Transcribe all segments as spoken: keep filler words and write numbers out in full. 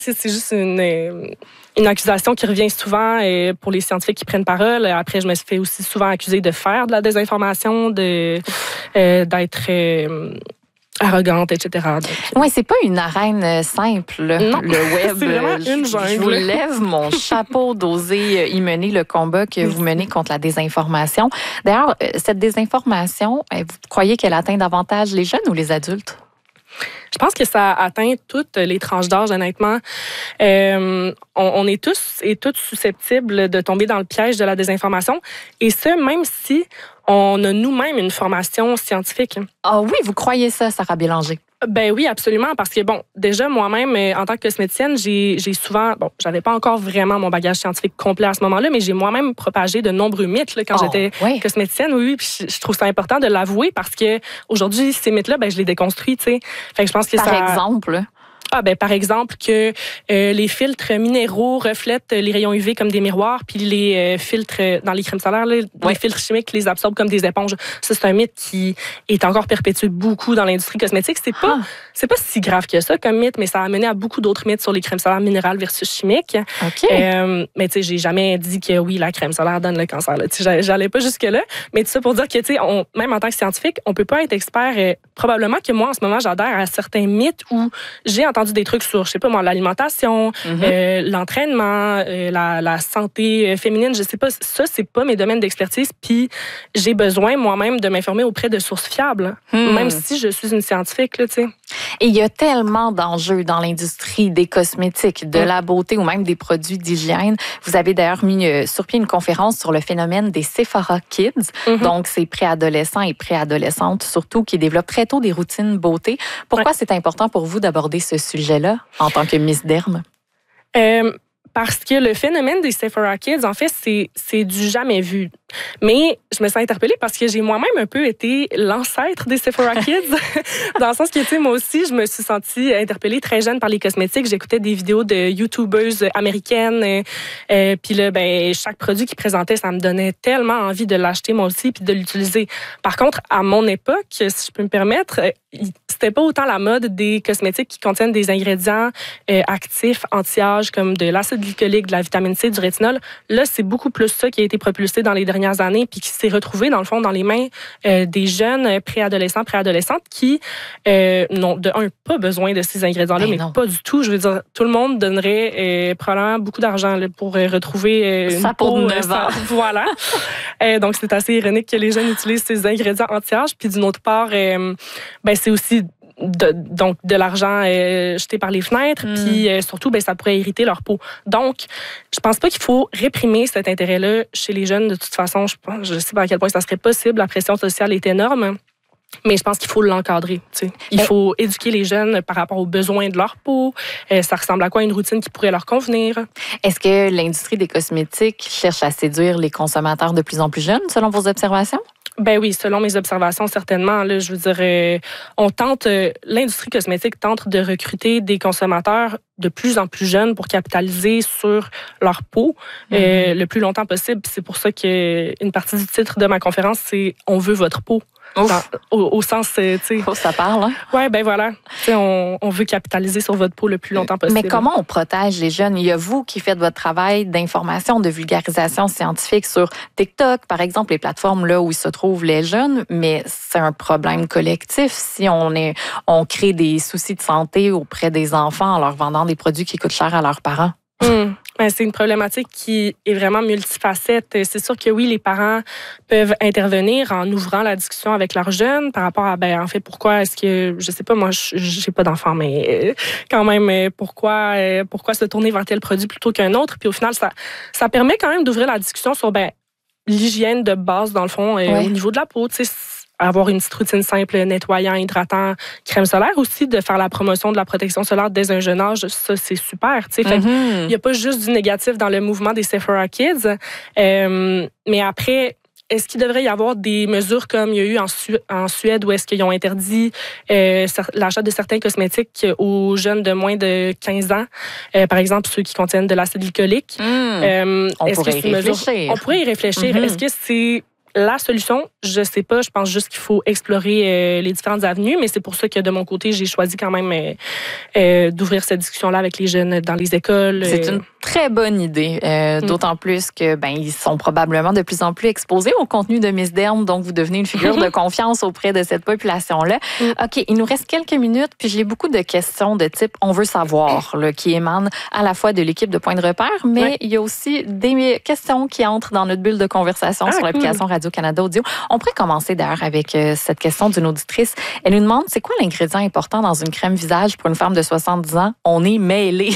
C'est, c'est juste une, une accusation qui revient souvent et pour les scientifiques qui prennent parole. Après, je me suis fait aussi souvent accuser de faire de la désinformation, de, euh, d'être euh, arrogante, et cetera. Oui, c'est pas une arène simple, non, le web. C'est vraiment une jungle. Je vous lève mon chapeau d'oser y mener le combat que vous menez contre la désinformation. D'ailleurs, cette désinformation, vous croyez qu'elle atteint davantage les jeunes ou les adultes? Je pense que ça atteint toutes les tranches d'âge, honnêtement. Euh, on, on est tous et toutes susceptibles de tomber dans le piège de la désinformation. Et ce, même si on a nous-mêmes une formation scientifique. Ah oui, vous croyez ça, Sarah Bélanger? Ben oui, absolument, parce que, bon, déjà, moi-même, en tant que cosméticienne, j'ai, j'ai souvent, bon, j'avais pas encore vraiment mon bagage scientifique complet à ce moment-là, mais j'ai moi-même propagé de nombreux mythes là, quand oh, j'étais oui. cosméticienne. Oui, puis je, je trouve ça important de l'avouer parce que aujourd'hui, ces mythes-là, ben, je les déconstruis, tu sais. Fait que je pense que Par ça... exemple... Ah ben par exemple que euh, les filtres minéraux reflètent les rayons U V comme des miroirs, puis les euh, filtres dans les crèmes solaires, là, ouais. les filtres chimiques les absorbent comme des éponges. Ça c'est un mythe qui est encore perpétué beaucoup dans l'industrie cosmétique. C'est pas ah. c'est pas si grave que ça comme mythe, mais ça a amené à beaucoup d'autres mythes sur les crèmes solaires minérales versus chimiques. Okay. Euh, mais tu sais, j'ai jamais dit que oui la crème solaire donne le cancer. Là. Tu sais, j'allais pas jusque là. Mais tout ça pour dire que tu sais, on, même en tant que scientifique, on peut pas être expert. Euh, probablement que moi en ce moment j'adhère à certains mythes où j'ai entendu des trucs sur, je sais pas moi, l'alimentation, mm-hmm. euh, l'entraînement, euh, la, la santé féminine, je sais pas, ça, c'est pas mes domaines d'expertise, puis j'ai besoin moi-même de m'informer auprès de sources fiables, mm. même si je suis une scientifique, là, tu sais. Et il y a tellement d'enjeux dans l'industrie des cosmétiques, de mm. la beauté ou même des produits d'hygiène. Vous avez d'ailleurs mis euh, sur pied une conférence sur le phénomène des Sephora Kids, mm-hmm. donc c'est préadolescents et préadolescentes surtout qui développent très tôt des routines beauté. Pourquoi ouais. c'est important pour vous d'aborder ce sujet-là en tant que Miss Derme? Euh, parce que le phénomène des Sephora Kids, en fait, c'est, c'est du jamais vu. Mais je me sens interpellée parce que j'ai moi-même un peu été l'ancêtre des Sephora Kids. Dans le sens que, tu sais, moi aussi, je me suis sentie interpellée très jeune par les cosmétiques. J'écoutais des vidéos de YouTubeuses américaines. Euh, puis là, ben, chaque produit qu'ils présentaient, ça me donnait tellement envie de l'acheter moi aussi puis de l'utiliser. Par contre, à mon époque, si je peux me permettre, c'était pas autant la mode des cosmétiques qui contiennent des ingrédients euh, actifs, anti-âge, comme de l'acide glycolique, de la vitamine C, du rétinol. Là, c'est beaucoup plus ça qui a été propulsé dans les dernières années puis qui s'est retrouvé, dans le fond, dans les mains euh, des jeunes préadolescents, préadolescentes qui euh, n'ont, de un, pas besoin de ces ingrédients-là, mais, mais pas du tout. Je veux dire, tout le monde donnerait euh, probablement beaucoup d'argent là, pour euh, retrouver euh, une ça peau... pour neuf ans. Voilà. euh, donc, c'est assez ironique que les jeunes utilisent ces ingrédients anti-âge. Puis d'une autre part, euh, ben, c'est aussi De, donc de l'argent euh, jeté par les fenêtres, mm. puis euh, surtout, ben, ça pourrait irriter leur peau. Donc, je pense pas qu'il faut réprimer cet intérêt-là chez les jeunes. De toute façon, je pense, je sais pas à quel point ça serait possible. La pression sociale est énorme. Mais je pense qu'il faut l'encadrer. Tu sais. Il faut éduquer les jeunes par rapport aux besoins de leur peau. Euh, ça ressemble à quoi une routine qui pourrait leur convenir. Est-ce que l'industrie des cosmétiques cherche à séduire les consommateurs de plus en plus jeunes, selon vos observations? Ben oui, selon mes observations, certainement. Là, je veux dire, euh, on tente, euh, l'industrie cosmétique tente de recruter des consommateurs de plus en plus jeunes pour capitaliser sur leur peau mm-hmm. euh, le plus longtemps possible. C'est pour ça qu'une partie du titre de ma conférence, c'est « On veut votre peau ». Dans, au, au sens, tu sais... Oh, ça parle, hein? Oui, ben voilà. On, on veut capitaliser sur votre peau le plus longtemps possible. Mais comment on protège les jeunes? Il y a vous qui faites votre travail d'information, de vulgarisation scientifique sur TikTok, par exemple, les plateformes là où ils se trouvent les jeunes, mais c'est un problème collectif si on, est, on crée des soucis de santé auprès des enfants en leur vendant des produits qui coûtent cher à leurs parents. Mmh. C'est une problématique qui est vraiment multifacette. C'est sûr que oui, les parents peuvent intervenir en ouvrant la discussion avec leurs jeunes par rapport à, ben, en fait, pourquoi est-ce que, je sais pas, moi, j'ai pas d'enfant, mais quand même, pourquoi, pourquoi se tourner vers tel produit plutôt qu'un autre? Puis au final, ça, ça permet quand même d'ouvrir la discussion sur, ben, l'hygiène de base, dans le fond, ouais. au niveau de la peau, tu sais. Avoir une petite routine simple, nettoyant, hydratant, crème solaire aussi, de faire la promotion de la protection solaire dès un jeune âge, ça, c'est super. Tu sais, mm-hmm. fait il n'y a pas juste du négatif dans le mouvement des Sephora Kids. Euh, mais après, est-ce qu'il devrait y avoir des mesures comme il y a eu en, Su- en Suède où est-ce qu'ils ont interdit euh, l'achat de certains cosmétiques aux jeunes de moins de quinze ans, euh, par exemple ceux qui contiennent de l'acide glycolique? Mm. Euh, on, pourrait que y mesure... on pourrait y réfléchir. Mm-hmm. Est-ce que c'est la solution, je sais pas. Je pense juste qu'il faut explorer euh, les différentes avenues, mais c'est pour ça que de mon côté, j'ai choisi quand même euh, euh, d'ouvrir cette discussion-là avec les jeunes dans les écoles. C'est une très bonne idée, euh, mm. d'autant plus que ben ils sont probablement de plus en plus exposés au contenu de Miss Derme, donc vous devenez une figure de confiance auprès de cette population-là. Mm. OK, il nous reste quelques minutes, puis j'ai beaucoup de questions de type « on veut savoir » là, qui émanent à la fois de l'équipe de Point de repère, mais ouais. il y a aussi des questions qui entrent dans notre bulle de conversation ah, sur l'application cool. Radio-Canada Audio. On pourrait commencer d'ailleurs avec euh, cette question d'une auditrice. Elle nous demande, c'est quoi l'ingrédient important dans une crème visage pour une femme de soixante-dix ans? On est mêlés.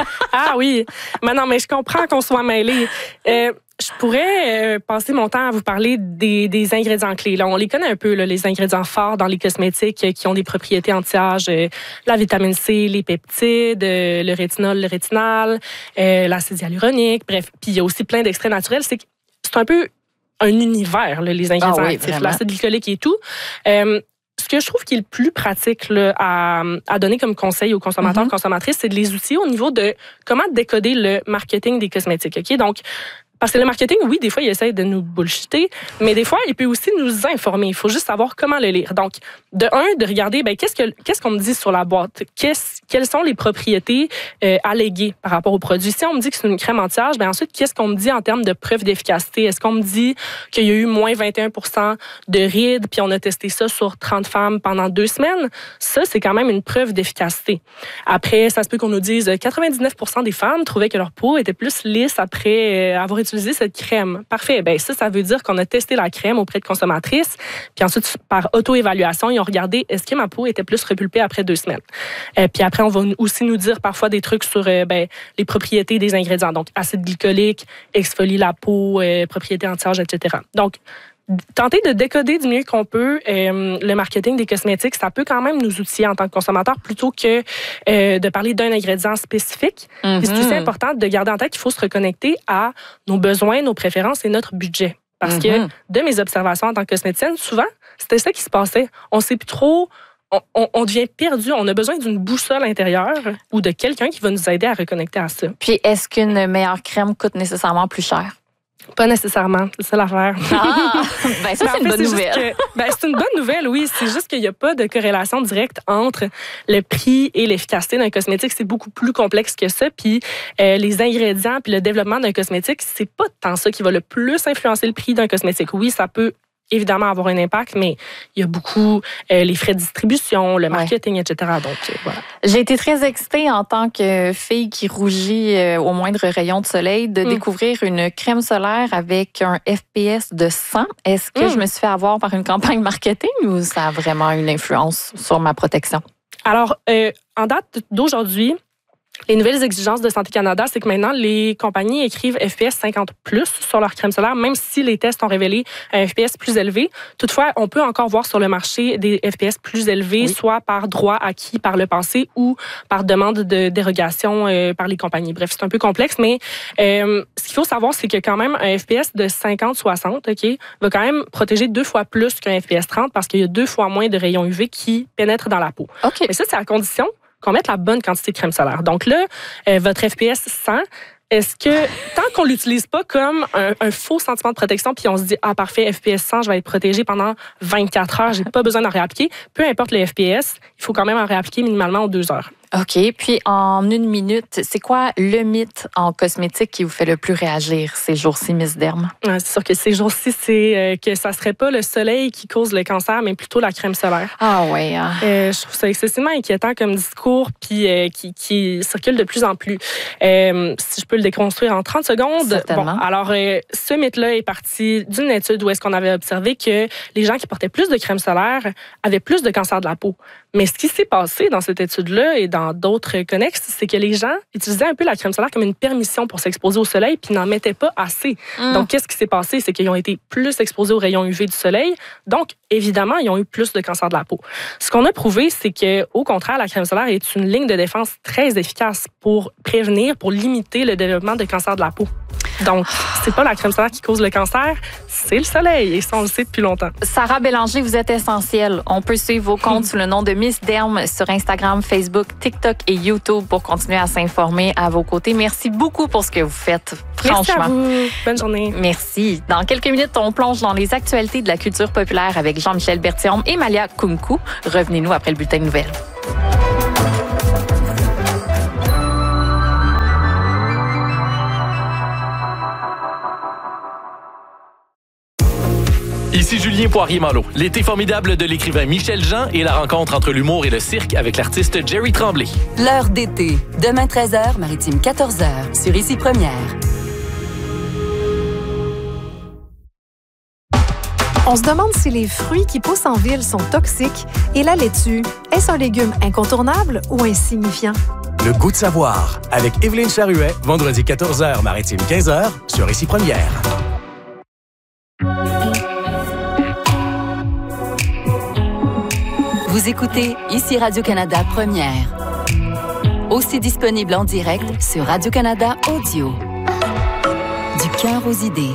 Ah oui, mais non, mais je comprends qu'on soit mêlés. Euh, je pourrais euh, passer mon temps à vous parler des, des ingrédients clés. Là, on les connaît un peu, là, les ingrédients forts dans les cosmétiques euh, qui ont des propriétés anti-âge. Euh, la vitamine C, les peptides, euh, le rétinol, le rétinal, euh, l'acide hyaluronique. Bref, puis il y a aussi plein d'extraits naturels. C'est, c'est un peu un univers, là, les ingrédients ah oui, actifs, l'acide glycolique et tout. Euh, Ce que je trouve qui est le plus pratique là, à, à donner comme conseil aux consommateurs, mm-hmm. consommatrices, c'est de les outiller au niveau de comment décoder le marketing des cosmétiques. Ok, donc parce que le marketing, oui, des fois, il essaie de nous bullshiter, mais des fois, il peut aussi nous informer. Il faut juste savoir comment le lire. Donc, de un, de regarder, ben qu'est-ce que qu'est-ce qu'on me dit sur la boîte? Qu'est-ce, quelles sont les propriétés euh, alléguées par rapport au produit? Si on me dit que c'est une crème anti-âge, ben ensuite, qu'est-ce qu'on me dit en termes de preuve d'efficacité? Est-ce qu'on me dit qu'il y a eu moins vingt et un pour cent de rides, puis on a testé ça sur trente femmes pendant deux semaines? Ça, c'est quand même une preuve d'efficacité. Après, ça se peut qu'on nous dise quatre-vingt-dix-neuf pour cent des femmes trouvaient que leur peau était plus lisse après avoir utilisé utiliser cette crème. Parfait. Ben ça, ça veut dire qu'on a testé la crème auprès de consommatrices. Puis ensuite, par auto-évaluation, ils ont regardé est-ce que ma peau était plus repulpée après deux semaines. Euh, puis après, on va aussi nous dire parfois des trucs sur euh, ben, les propriétés des ingrédients. Donc, acide glycolique, exfolie la peau, euh, propriétés anti-âge, et cetera. Donc, tenter de décoder du mieux qu'on peut euh, le marketing des cosmétiques, ça peut quand même nous outiller en tant que consommateur plutôt que euh, de parler d'un ingrédient spécifique. Mm-hmm. Puis c'est aussi important de garder en tête qu'il faut se reconnecter à nos besoins, nos préférences et notre budget. Parce mm-hmm. que de mes observations en tant que cosméticienne, souvent, c'était ça qui se passait. On ne sait plus trop... On, on, on devient perdu. On a besoin d'une boussole intérieure ou de quelqu'un qui va nous aider à reconnecter à ça. Puis est-ce qu'une meilleure crème coûte nécessairement plus cher? Pas nécessairement, c'est ça l'affaire. Ah, ben ça, ben, c'est une fait, bonne c'est nouvelle. Que, ben, c'est une bonne nouvelle, oui. C'est juste qu'il n'y a pas de corrélation directe entre le prix et l'efficacité d'un cosmétique. C'est beaucoup plus complexe que ça. Puis euh, les ingrédients puis le développement d'un cosmétique, c'est pas tant ça qui va le plus influencer le prix d'un cosmétique. Oui, ça peut évidemment avoir un impact, mais il y a beaucoup euh, les frais de distribution, le marketing, ouais. et cetera. Donc, euh, voilà. J'ai été très excitée en tant que fille qui rougit euh, au moindre rayon de soleil de mm. découvrir une crème solaire avec un F P S de cent. Est-ce que mm. je me suis fait avoir par une campagne marketing ou ça a vraiment une influence sur ma protection? Alors, euh, en date d'aujourd'hui, les nouvelles exigences de Santé Canada, c'est que maintenant, les compagnies écrivent F P S cinquante plus sur leur crème solaire, même si les tests ont révélé un F P S plus élevé. Toutefois, on peut encore voir sur le marché des F P S plus élevés, oui. soit par droit acquis par le passé ou par demande de dérogation euh, par les compagnies. Bref, c'est un peu complexe, mais euh, ce qu'il faut savoir, c'est que quand même un F P S de cinquante soixante, OK, va quand même protéger deux fois plus qu'un F P S trente parce qu'il y a deux fois moins de rayons U V qui pénètrent dans la peau. Okay. Mais ça, c'est à condition qu'on mette la bonne quantité de crème solaire. Donc là, euh, votre F P S cent, est-ce que, tant qu'on l'utilise pas comme un, un faux sentiment de protection, puis on se dit, ah parfait, F P S cent, je vais être protégé pendant vingt-quatre heures, j'ai pas besoin d'en réappliquer, peu importe le F P S, il faut quand même en réappliquer minimalement aux deux heures. OK. Puis, en une minute, c'est quoi le mythe en cosmétique qui vous fait le plus réagir ces jours-ci, Miss Derme? Ouais, c'est sûr que ces jours-ci, c'est euh, que ça serait pas le soleil qui cause le cancer, mais plutôt la crème solaire. Ah oui. Hein. Euh, je trouve ça excessivement inquiétant comme discours, puis euh, qui, qui circule de plus en plus. Euh, si je peux le déconstruire en trente secondes. Certainement. Bon, alors, euh, ce mythe-là est parti d'une étude où est-ce qu'on avait observé que les gens qui portaient plus de crème solaire avaient plus de cancer de la peau. Mais ce qui s'est passé dans cette étude-là et dans d'autres connexes, c'est que les gens utilisaient un peu la crème solaire comme une permission pour s'exposer au soleil puis n'en mettaient pas assez. Mmh. Donc, qu'est-ce qui s'est passé? C'est qu'ils ont été plus exposés aux rayons U V du soleil. Donc, évidemment, ils ont eu plus de cancer de la peau. Ce qu'on a prouvé, c'est que, au contraire, la crème solaire est une ligne de défense très efficace pour prévenir, pour limiter le développement de cancer de la peau. Donc, c'est pas la crème solaire qui cause le cancer, c'est le soleil. Et ça, on le sait depuis longtemps. Sarah Bélanger, vous êtes essentielle. On peut suivre vos comptes sous le nom de Miss Derme sur Instagram, Facebook, TikTok et YouTube pour continuer à s'informer à vos côtés. Merci beaucoup pour ce que vous faites. Franchement. Merci à vous. Bonne journée. Merci. Dans quelques minutes, on plonge dans les actualités de la culture populaire avec Jean-Michel Berthiaume et Malia Kunku. Revenez-nous après le bulletin de nouvelles. Ici Julien Poirier-Malo. L'été formidable de l'écrivain Michel Jean et la rencontre entre l'humour et le cirque avec l'artiste Jerry Tremblay. L'heure d'été. Demain treize heures, Maritime quatorze heures, sur Ici Première. On se demande si les fruits qui poussent en ville sont toxiques et la laitue, est-ce un légume incontournable ou insignifiant? Le goût de savoir avec Évelyne Charuet, vendredi quatorze heures, Maritime quinze heures, sur Ici Première. Vous écoutez Ici Radio-Canada Première. Aussi disponible en direct sur Radio-Canada Audio. Du cœur aux idées.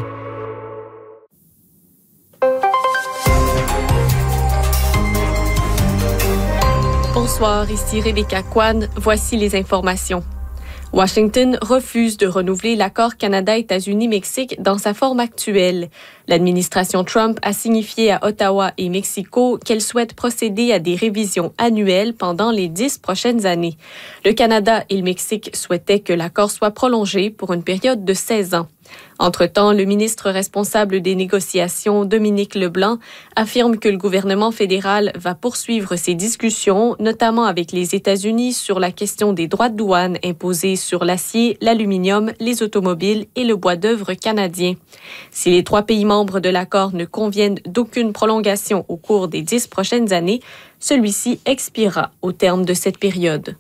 Bonsoir, ici Rebecca Kwan. Voici les informations. Washington refuse de renouveler l'accord Canada-États-Unis-Mexique dans sa forme actuelle. L'administration Trump a signifié à Ottawa et Mexico qu'elle souhaite procéder à des révisions annuelles pendant les dix prochaines années. Le Canada et le Mexique souhaitaient que l'accord soit prolongé pour une période de seize ans. Entre-temps, le ministre responsable des négociations, Dominique Leblanc, affirme que le gouvernement fédéral va poursuivre ses discussions, notamment avec les États-Unis, sur la question des droits de douane imposés sur l'acier, l'aluminium, les automobiles et le bois d'œuvre canadien. Si les trois pays membres de l'accord ne conviennent d'aucune prolongation au cours des dix prochaines années, celui-ci expirera au terme de cette période.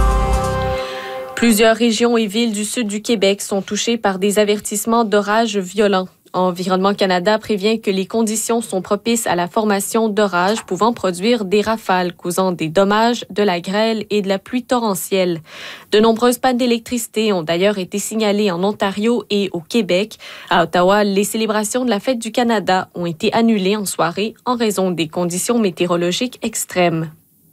Plusieurs régions et villes du sud du Québec sont touchées par des avertissements d'orages violents. Environnement Canada prévient que les conditions sont propices à la formation d'orages pouvant produire des rafales causant des dommages, de la grêle et de la pluie torrentielle. De nombreuses pannes d'électricité ont d'ailleurs été signalées en Ontario et au Québec. À Ottawa, les célébrations de la Fête du Canada ont été annulées en soirée en raison des conditions météorologiques extrêmes.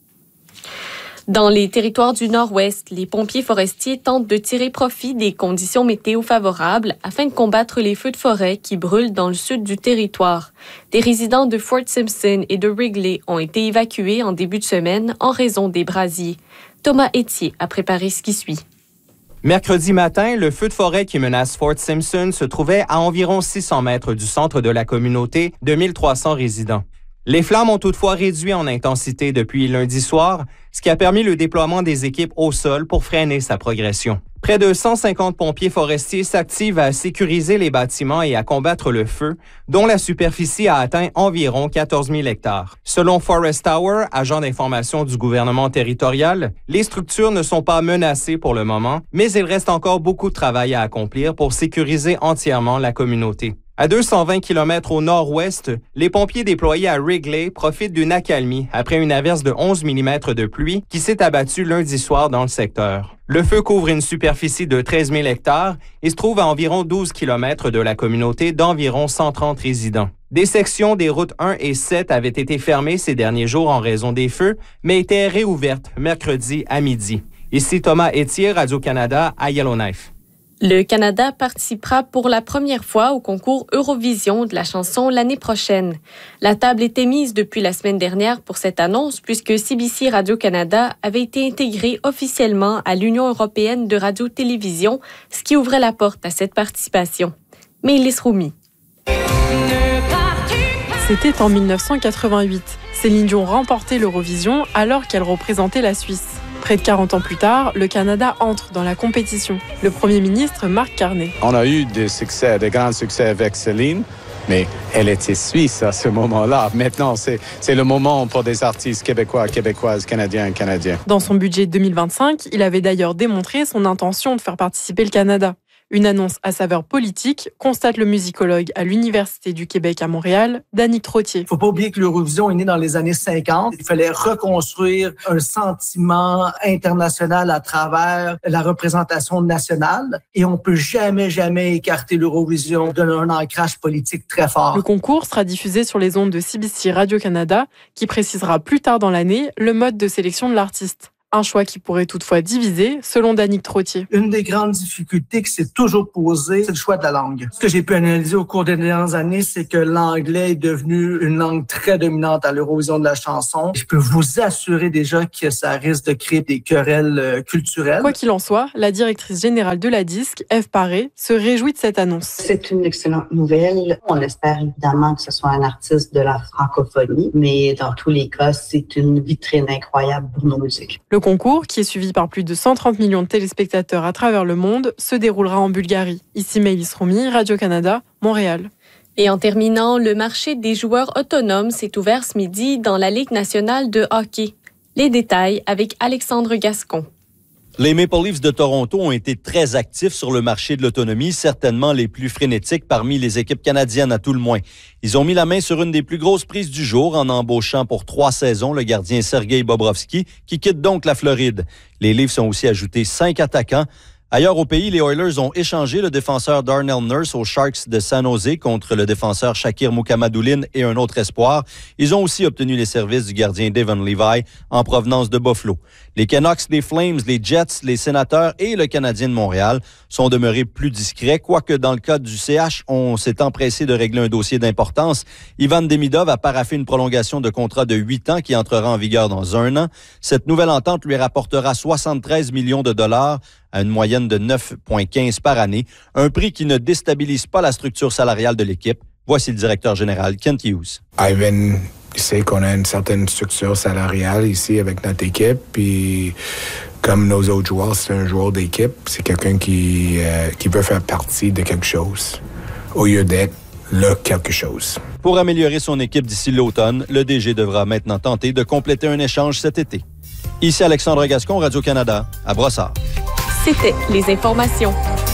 Dans les territoires du Nord-Ouest, les pompiers forestiers tentent de tirer profit des conditions météo favorables afin de combattre les feux de forêt qui brûlent dans le sud du territoire. Des résidents de Fort Simpson et de Wrigley ont été évacués en début de semaine en raison des brasiers. Thomas Etier a préparé ce qui suit. Mercredi matin, le feu de forêt qui menace Fort Simpson se trouvait à environ six cents mètres du centre de la communauté de mille trois cents résidents. Les flammes ont toutefois réduit en intensité depuis lundi soir, ce qui a permis le déploiement des équipes au sol pour freiner sa progression. Près de cent cinquante pompiers forestiers s'activent à sécuriser les bâtiments et à combattre le feu, dont la superficie a atteint environ quatorze mille hectares. Selon Forest Tower, agent d'information du gouvernement territorial, les structures ne sont pas menacées pour le moment, mais il reste encore beaucoup de travail à accomplir pour sécuriser entièrement la communauté. À deux cent vingt kilomètres au nord-ouest, les pompiers déployés à Wrigley profitent d'une accalmie après une averse de onze millimètres de pluie qui s'est abattue lundi soir dans le secteur. Le feu couvre une superficie de treize mille hectares et se trouve à environ douze kilomètres de la communauté d'environ cent trente résidents. Des sections des routes un et sept avaient été fermées ces derniers jours en raison des feux, mais étaient réouvertes mercredi à midi. Ici Thomas Etier, Radio-Canada, à Yellowknife. Le Canada participera pour la première fois au concours Eurovision de la chanson l'année prochaine. La table était mise depuis la semaine dernière pour cette annonce puisque C B C Radio-Canada avait été intégré officiellement à l'Union européenne de radio-télévision, ce qui ouvrait la porte à cette participation. Mais Élise Roumi. C'était en mille neuf cent quatre-vingt-huit. Céline Dion remportait l'Eurovision alors qu'elle représentait la Suisse. Près de quarante ans plus tard, le Canada entre dans la compétition. Le premier ministre Marc Carney. On a eu des succès, des grands succès avec Céline, mais elle était suisse à ce moment-là. Maintenant, c'est, c'est le moment pour des artistes québécois, québécoises, canadiens, canadiens. Dans son budget deux mille vingt-cinq, il avait d'ailleurs démontré son intention de faire participer le Canada. Une annonce à saveur politique, constate le musicologue à l'Université du Québec à Montréal, Danick Trottier. Il ne faut pas oublier que l'Eurovision est née dans les années cinquante. Il fallait reconstruire un sentiment international à travers la représentation nationale. Et on ne peut jamais, jamais écarter l'Eurovision d'un ancrage politique très fort. Le concours sera diffusé sur les ondes de C B C Radio-Canada, qui précisera plus tard dans l'année le mode de sélection de l'artiste. Un choix qui pourrait toutefois diviser, selon Danick Trottier. Une des grandes difficultés qui s'est toujours posée, c'est le choix de la langue. Ce que j'ai pu analyser au cours des dernières années, c'est que l'anglais est devenu une langue très dominante à l'Eurovision de la chanson. Je peux vous assurer déjà que ça risque de créer des querelles culturelles. Quoi qu'il en soit, la directrice générale de la Disque, Ève Paré, se réjouit de cette annonce. C'est une excellente nouvelle. On espère évidemment que ce soit un artiste de la francophonie, mais dans tous les cas, c'est une vitrine incroyable pour nos musiques. Le concours, qui est suivi par plus de cent trente millions de téléspectateurs à travers le monde, se déroulera en Bulgarie. Ici Maëlys Romy, Radio-Canada, Montréal. Et en terminant, le marché des joueurs autonomes s'est ouvert ce midi dans la Ligue nationale de hockey. Les détails avec Alexandre Gascon. Les Maple Leafs de Toronto ont été très actifs sur le marché de l'autonomie, certainement les plus frénétiques parmi les équipes canadiennes à tout le moins. Ils ont mis la main sur une des plus grosses prises du jour en embauchant pour trois saisons le gardien Sergei Bobrovski, qui quitte donc la Floride. Les Leafs ont aussi ajouté cinq attaquants. Ailleurs au pays, les Oilers ont échangé le défenseur Darnell Nurse aux Sharks de San Jose contre le défenseur Shakir Mukhamadoulin et un autre espoir. Ils ont aussi obtenu les services du gardien Devon Levi en provenance de Buffalo. Les Canucks, les Flames, les Jets, les Sénateurs et le Canadien de Montréal sont demeurés plus discrets, quoique dans le cas du C H, on s'est empressé de régler un dossier d'importance. Ivan Demidov a paraphé une prolongation de contrat de huit ans qui entrera en vigueur dans un an. Cette nouvelle entente lui rapportera soixante-treize millions de dollars à une moyenne de neuf virgule quinze par année, un prix qui ne déstabilise pas la structure salariale de l'équipe. Voici le directeur général, Kent Hughes. Ivan sait qu'on a une certaine structure salariale ici avec notre équipe, puis comme nos autres joueurs, c'est un joueur d'équipe, c'est quelqu'un qui, euh, qui veut faire partie de quelque chose, au lieu d'être le quelque chose. Pour améliorer son équipe d'ici l'automne, le D G devra maintenant tenter de compléter un échange cet été. Ici Alexandre Gascon, Radio-Canada, à Brossard. C'était les informations.